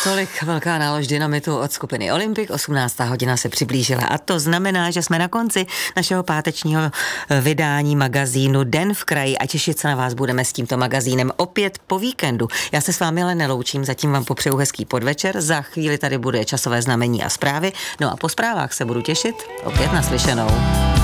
Tolik velká nálož dynamitu od skupiny Olympik, 18. hodina se přiblížila a to znamená, že jsme na konci našeho pátečního vydání magazínu Den v kraji a těšit se na vás budeme s tímto magazínem opět po víkendu. Já se s vámi ale neloučím, zatím vám popřeju hezký podvečer, za chvíli tady bude časové znamení a zprávy, no a po zprávách se budu těšit opět naslyšenou.